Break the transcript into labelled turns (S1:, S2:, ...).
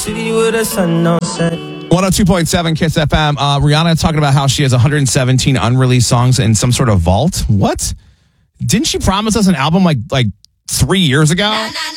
S1: city with a sun on set.
S2: 102.7 Kiss FM. Rihanna talking about how she has 117 unreleased songs in some sort of vault. What? Didn't she promise us an album like 3 years ago?